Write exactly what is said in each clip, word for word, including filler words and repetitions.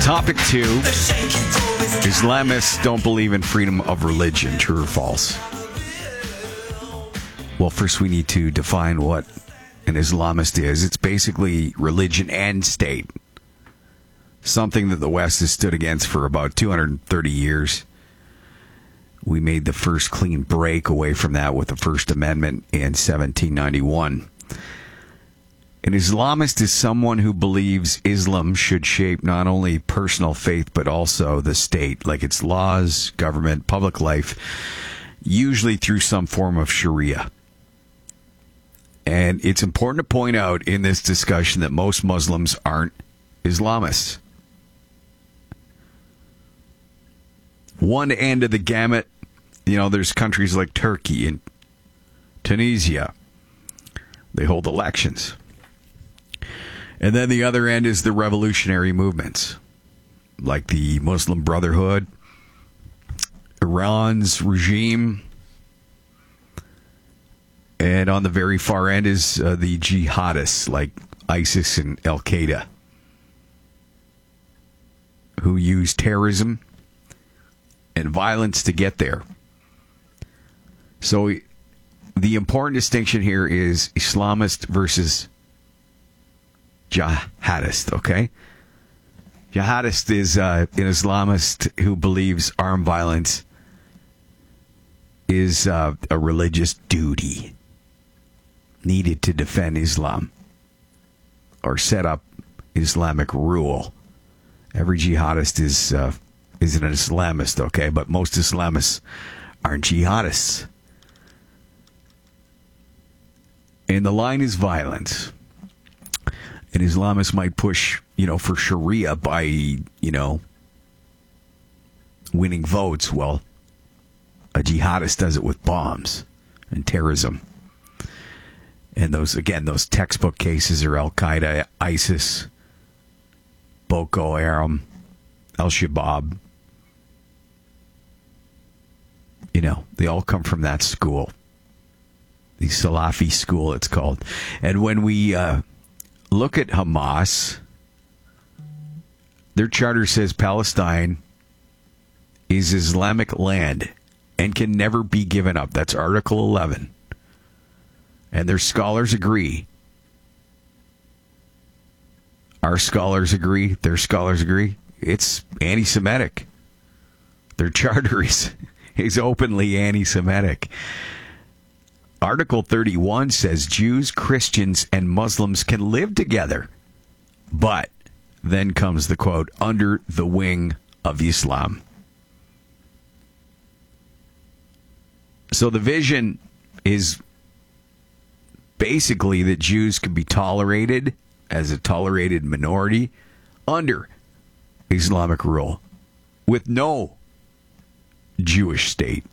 Topic two, Islamists don't believe in freedom of religion. True or false? Well, first we need to define what an Islamist is. It's basically religion and state. Something that the West has stood against for about two hundred thirty years. We made the first clean break away from that with the First Amendment in seventeen ninety-one. An Islamist is someone who believes Islam should shape not only personal faith, but also the state, like its laws, government, public life, usually through some form of Sharia. And it's important to point out in this discussion that most Muslims aren't Islamists. One end of the gamut, you know, there's countries like Turkey and Tunisia. They hold elections. And then the other end is the revolutionary movements, like the Muslim Brotherhood, Iran's regime, and on the very far end is uh, the jihadists, like ISIS and Al-Qaeda, who use terrorism and violence to get there. So the important distinction here is Islamist versus jihadist, okay? Jihadist is uh, an Islamist who believes armed violence is uh, a religious duty needed to defend Islam or set up Islamic rule. Every jihadist is uh, is an Islamist, okay? But most Islamists aren't jihadists. And the line is violence. An Islamist might push, you know, for Sharia by, you know, winning votes. Well, a jihadist does it with bombs and terrorism. And those, again, those textbook cases are Al-Qaeda, ISIS, Boko Haram, Al-Shabaab. You know, they all come from that school. The Salafi school, it's called. And when we uh, look at Hamas, their charter says Palestine is Islamic land and can never be given up. That's Article eleven. And their scholars agree. Our scholars agree. Their scholars agree. It's anti-Semitic. Their charter is, is openly anti-Semitic. Article thirty-one says Jews, Christians, and Muslims can live together. But then comes the quote, under the wing of Islam. So the vision is basically that Jews can be tolerated as a tolerated minority under Islamic rule with no Jewish state.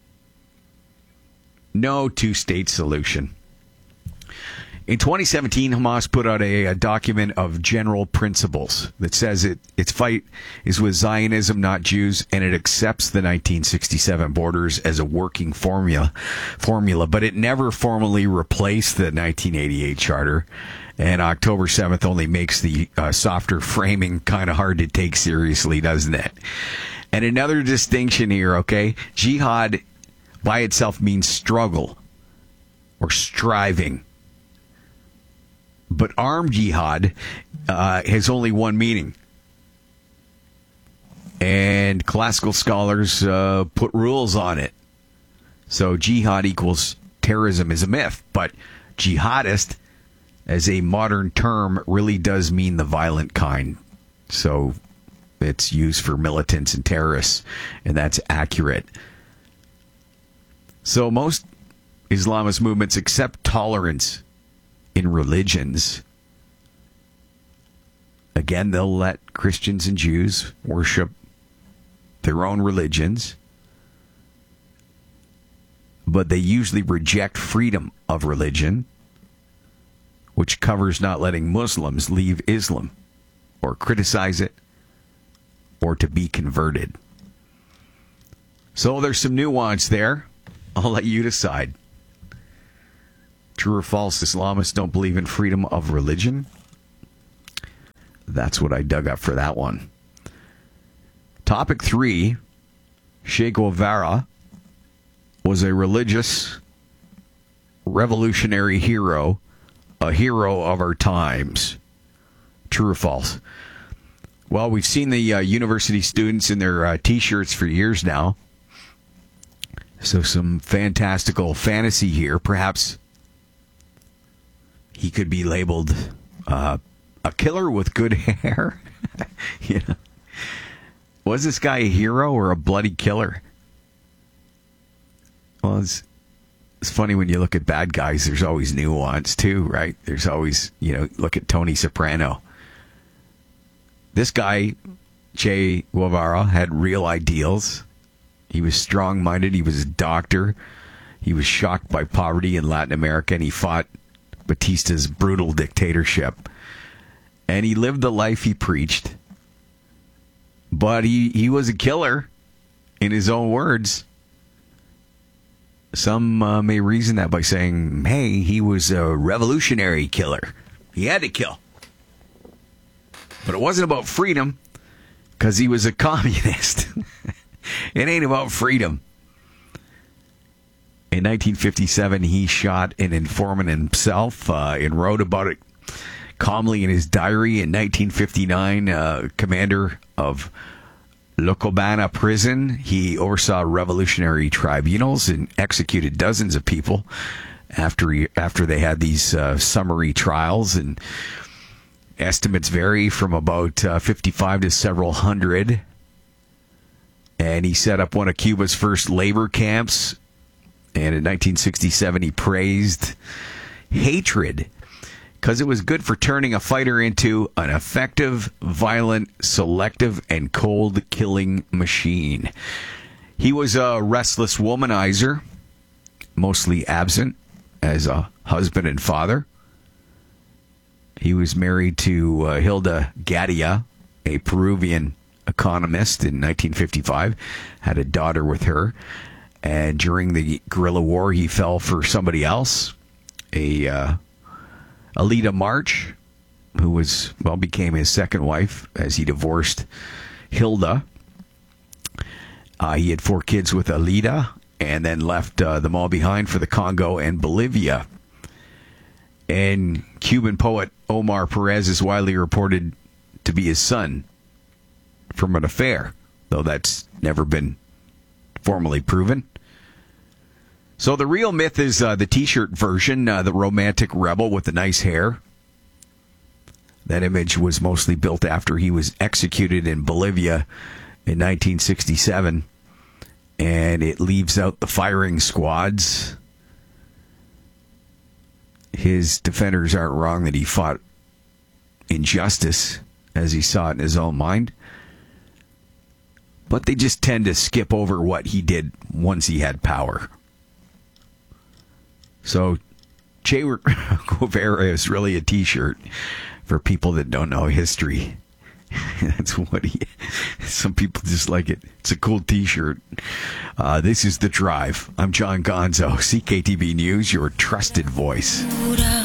No two-state solution. In twenty seventeen, Hamas put out a, a document of general principles that says it its fight is with Zionism, not Jews, and it accepts the nineteen sixty-seven borders as a working formula, formula, but it never formally replaced the nineteen eighty-eight charter. And October seventh only makes the uh, softer framing kind of hard to take seriously, doesn't it? And another distinction here, okay? Jihad by itself means struggle or striving. But armed jihad uh, has only one meaning. And classical scholars uh, put rules on it. So jihad equals terrorism is a myth. But jihadist, as a modern term, really does mean the violent kind. So it's used for militants and terrorists, and that's accurate. So most Islamist movements accept tolerance in religions. Again, they'll let Christians and Jews worship their own religions, but they usually reject freedom of religion, which covers not letting Muslims leave Islam or criticize it or to be converted. So there's some nuance there. I'll let you decide. True or false, Islamists don't believe in freedom of religion? That's what I dug up for that one. Topic three, Che Guevara was a religious revolutionary hero, a hero of our times. True or false? Well, we've seen the uh, university students in their uh, T-shirts for years now. So some fantastical fantasy here. Perhaps he could be labeled uh, a killer with good hair. You know? Was this guy a hero or a bloody killer? Well, it's, it's funny when you look at bad guys, there's always nuance too, right? There's always, you know, look at Tony Soprano. This guy, Che Guevara, had real ideals. He was strong-minded. He was a doctor. He was shocked by poverty in Latin America, and he fought Batista's brutal dictatorship. And he lived the life he preached. But he, he was a killer, in his own words. Some uh, may reason that by saying, hey, he was a revolutionary killer. He had to kill. But it wasn't about freedom, because he was a communist. It ain't about freedom. In nineteen fifty-seven, he shot an informant himself uh, and wrote about it calmly in his diary. In nineteen fifty-nine, uh, commander of Locobana prison, he oversaw revolutionary tribunals and executed dozens of people after he, after they had these uh, summary trials. And estimates vary from about uh, fifty-five to several hundred. And he set up one of Cuba's first labor camps. And in nineteen sixty-seven, he praised hatred because it was good for turning a fighter into an effective, violent, selective, and cold-killing machine. He was a restless womanizer, mostly absent as a husband and father. He was married to uh, Hilda Gadea, a Peruvian economist, in nineteen fifty-five, had a daughter with her. And during the guerrilla war, he fell for somebody else, a uh, Alida March, who was, well, became his second wife as he divorced Hilda. Uh, he had four kids with Alida and then left uh, them all behind for the Congo and Bolivia. And Cuban poet Omar Perez is widely reported to be his son from an affair, though that's never been formally proven. So the real myth is uh, the T-shirt version, uh, the romantic rebel with the nice hair. That image was mostly built after he was executed in Bolivia in nineteen sixty-seven, and it leaves out the firing squads. His defenders aren't wrong that he fought injustice as he saw it in his own mind. But they just tend to skip over what he did once he had power. So, Che Guevara is really a T-shirt for people that don't know history. That's what he... Some people just like it. It's a cool T-shirt. Uh, this is The Drive. I'm John Gonzo, C K T B News, your trusted voice.